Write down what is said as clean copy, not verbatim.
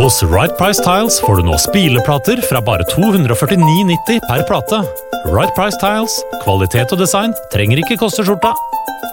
Hos Right Price Tiles får du nå spileplater fra bare 249,90 per plate. Right Price Tiles, kvalitet og design trenger ikke koste skjorta.